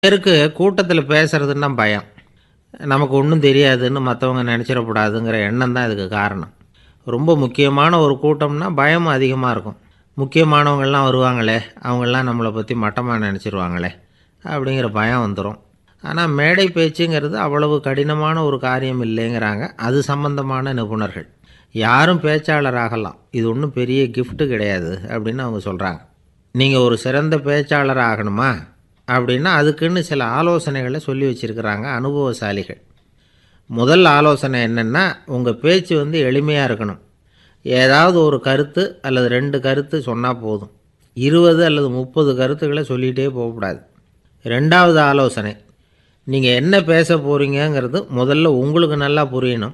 பேருக்கு கூட்டத்தில் பேசுறதுன்னா பயம். நமக்கு ஒன்றும் தெரியாதுன்னு மற்றவங்க நினச்சிடக்கூடாதுங்கிற எண்ணம் தான் இதுக்கு காரணம். ரொம்ப முக்கியமான ஒரு கூட்டம்னா பயமும் அதிகமாக இருக்கும். முக்கியமானவங்கள்லாம் வருவாங்களே, அவங்களாம் நம்மளை பற்றி மட்டமாக நினச்சிருவாங்களே அப்படிங்கிற பயம் வந்துடும். ஆனால் மேடை பேச்சுங்கிறது அவ்வளவு கடினமான ஒரு காரியம் இல்லைங்கிறாங்க அது சம்பந்தமான நிபுணர்கள். யாரும் பேச்சாளர் ஆகலாம், இது ஒன்றும் பெரிய கிஃப்ட்டு கிடையாது அப்படின்னு அவங்க சொல்கிறாங்க. நீங்கள் ஒரு சிறந்த பேச்சாளர் ஆகணுமா அப்படின்னா அதுக்குன்னு சில ஆலோசனைகளை சொல்லி வச்சுருக்கிறாங்க அனுபவசாலிகள். முதல் ஆலோசனை என்னென்னா, உங்கள் பேச்சு எளிமையாக இருக்கணும். ஏதாவது ஒரு கருத்து அல்லது 2 கருத்து சொன்னால் போதும். 20 அல்லது 30 கருத்துக்களை சொல்லிகிட்டே போகக்கூடாது. 2வது ஆலோசனை, நீங்கள் என்ன பேச போகிறீங்கிறது முதல்ல உங்களுக்கு நல்லா புரியணும்.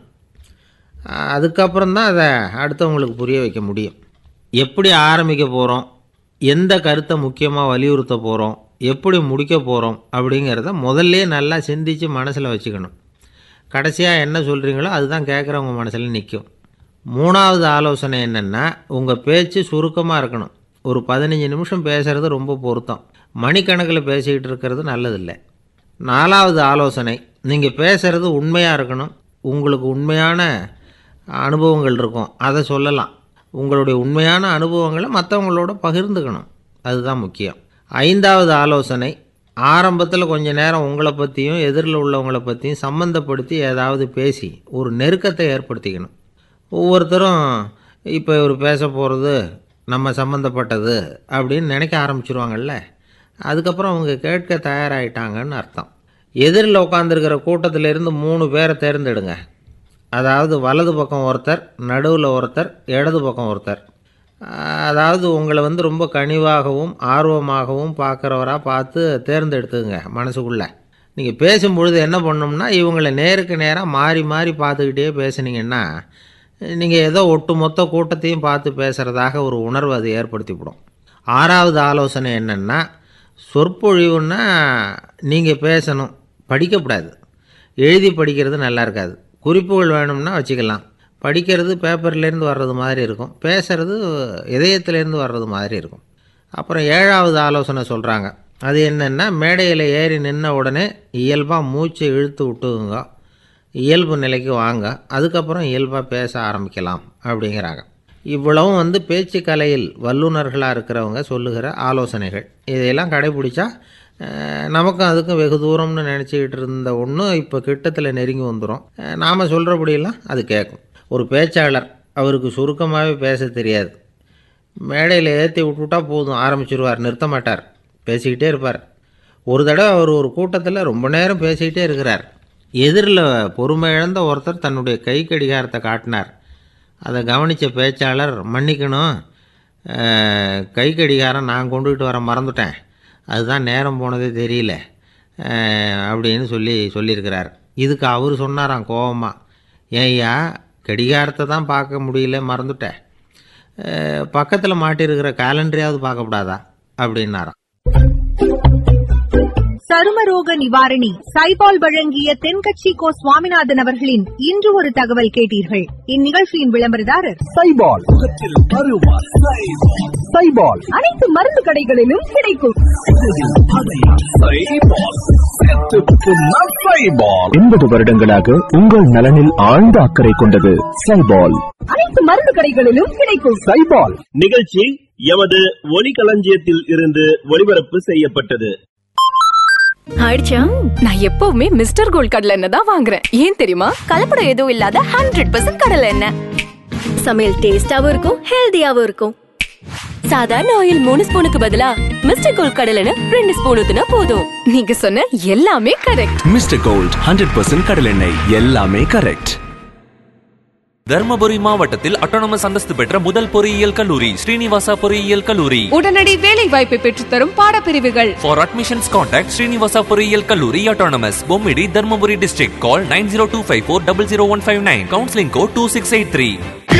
அதுக்கப்புறம்தான் அதை அடுத்தவங்களுக்கு புரிய வைக்க முடியும். எப்படி ஆரம்பிக்க போகிறோம், எந்த கருத்தை முக்கியமாக வலியுறுத்த போகிறோம், எப்படி முடிக்க போகிறோம் அப்படிங்கிறத முதல்லே நல்லா சிந்தித்து மனசில் வச்சுக்கணும். கடைசியாக என்ன சொல்கிறீங்களோ அதுதான் கேட்குறவங்க மனசில் நிற்கும். 3வது ஆலோசனை என்னென்னா, உங்கள் பேச்சு சுருக்கமாக இருக்கணும். ஒரு 15 நிமிஷம் பேசுகிறது ரொம்ப பொருத்தம். மணிக்கணக்கில் பேசிக்கிட்டு இருக்கிறது நல்லதில்லை. 4வது ஆலோசனை, நீங்கள் பேசுகிறது உண்மையாக இருக்கணும். உங்களுக்கு உண்மையான அனுபவங்கள் இருக்கும், அதை சொல்லலாம். உங்களுடைய உண்மையான அனுபவங்களை மற்றவங்களோட பகிர்ந்துக்கணும், அதுதான் முக்கியம். 5வது ஆலோசனை, ஆரம்பத்தில் கொஞ்ச நேரம் உங்களை பற்றியும் எதிரில் உள்ளவங்களை பற்றியும் சம்மந்தப்படுத்தி ஏதாவது பேசி ஒரு நெருக்கத்தை ஏற்படுத்திக்கணும். ஒவ்வொருத்தரும் இப்போ இவர் பேச போகிறது நம்ம சம்மந்தப்பட்டது அப்படின்னு நினைக்க ஆரம்பிச்சிருவாங்கல்ல, அதுக்கப்புறம் அவங்க கேட்க தயாராகிட்டாங்கன்னு அர்த்தம். எதிரில் உட்காந்துருக்கிற கூட்டத்திலேருந்து 3 பேரை தேர்ந்தெடுங்க. அதாவது வலது பக்கம் ஒருத்தர், நடுவில் ஒருத்தர், இடது பக்கம் ஒருத்தர். அதாவது உங்களை ரொம்ப கனிவாகவும் ஆர்வமாகவும் பார்க்குறவராக பார்த்து தேர்ந்தெடுத்துங்க மனசுக்குள்ளே. நீங்கள் பேசும்பொழுது என்ன பண்ணணும்னா, இவங்களை நேருக்கு நேராக மாறி மாறி பார்த்துக்கிட்டே பேசுனீங்கன்னா நீங்கள் ஏதோ ஒட்டுமொத்த கூட்டத்தையும் பார்த்து பேசுகிறதாக ஒரு உணர்வு அது ஏற்படுத்திவிடும். 6வது ஆலோசனை என்னென்னா, சொற்பொழிவுன்னா நீங்கள் பேசணும், படிக்கக்கூடாது. எழுதி படிக்கிறது நல்லா இருக்காது. குறிப்புகள் வேணும்னா வச்சுக்கலாம். படிக்கிறது பேப்பர்லேருந்து வர்றது மாதிரி இருக்கும், பேசுகிறது இதயத்திலேருந்து வர்றது மாதிரி இருக்கும். அப்புறம் 7வது ஆலோசனை சொல்கிறாங்க. அது என்னென்னா, மேடையில் ஏறி நின்ன உடனே இயல்பாக மூச்சை இழுத்து விட்டுங்க, இயல்பு நிலைக்கு வாங்க, அதுக்கப்புறம் இயல்பாக பேச ஆரம்பிக்கலாம் அப்படிங்கிறாங்க. இவ்வளவும் பேச்சு கலையில் வல்லுநர்களாக இருக்கிறவங்க சொல்லுகிற ஆலோசனைகள். இதையெல்லாம் கடைபிடிச்சா நமக்கும் அதுக்கும் வெகு தூரம்னு நினச்சிக்கிட்டு இருந்த ஒன்று இப்போ கிட்டத்தில் நெருங்கி வந்துடும். நாம் சொல்கிறபடியெல்லாம் அது கேட்கும். ஒரு பேச்சாளர், அவருக்கு சுருக்கமாகவே பேச தெரியாது. மேடையில் ஏற்றி விட்டுவிட்டா போதும், ஆரம்பிச்சிருவார், நிறுத்த மாட்டார், பேசிக்கிட்டே இருப்பார். ஒரு தடவை அவர் ஒரு கூட்டத்தில் ரொம்ப நேரம் பேசிக்கிட்டே இருக்கிறார். எதிரில் பொறுமை இழந்த ஒருத்தர் தன்னுடைய கை கடிகாரத்தை காட்டினார். அதை கவனித்த பேச்சாளர், மன்னிக்கணும், கை கடிகாரம் நான் கொண்டுகிட்டு வர மறந்துட்டேன், அதுதான் நேரம் போனதே தெரியல அப்படின்னு சொல்லியிருக்கிறார். இதுக்கு அவர் சொன்னாராம் கோபமாக, ஏய்யா கடிகாரத்தை தான் பார்க்க முடியல, மறந்துட்டேன், பக்கத்தில் மாட்டியிருக்கிற கேலண்டரையாவது பார்க்கக்கூடாதா அப்படின்னாராம். சருமரோக நிவாரணி சைபால் வழங்கிய தென்கட்சி கோ சுவாமிநாதன் அவர்களின் இன்று ஒரு தகவல் கேட்டீர்கள். இந்நிகழ்ச்சியின் விளம்பரதாரர் சைபால். சைபால் அனைத்து மருந்து கடைகளிலும் கிடைக்கும். 80 வருடங்களாக உங்கள் நலனில் ஆழ்ந்த அக்கறை கொண்டது சைபால். அனைத்து மருந்து கடைகளிலும் கிடைக்கும் சைபால். நிகழ்ச்சி எமது ஒலிகளஞ்சியத்தில் இருந்து ஒளிபரப்பு செய்யப்பட்டது. ஆயிடுச்சா? நான் எப்பவுமே மிஸ்டர் கோல்ட் கடலை எண்ணெய் தான் வாங்குறேன். ஏன் தெரியுமா? கலப்படம் எதுவும் இல்லாத 100% கடலை எண்ணெய். சமையல் டேஸ்டாவும் இருக்கும், ஹெல்தியாவும் இருக்கும். சாதாரண ஆயில் 3 ஸ்பூனுக்கு பதிலா மிஸ்டர் கோல்ட் கடலை எண்ணெய் 2 ஸ்பூன் ஊத்துனா போதும். நீங்க சொன்ன எல்லாமே கரெக்ட். மிஸ்டர் கோல்ட் 100% கடலை எண்ணெய், எல்லாமே கரெக்ட். தர்மபுரி மாவட்டத்தில் அட்டானமஸ் அந்தஸ்து பெற்ற முதல் பொறியியல் கல்லூரி ஸ்ரீனிவாசா பொறியியல் கல்லூரி. உடனடி வேலை வாய்ப்பை பெற்றுத்தரும் பாடப்பிரிவுகள். For admissions contact ஸ்ரீனிவாசா பொறியியல் கல்லூரி autonomous, Bommidi, Dharmapuri district. Call 9025400159. Counseling code 2683.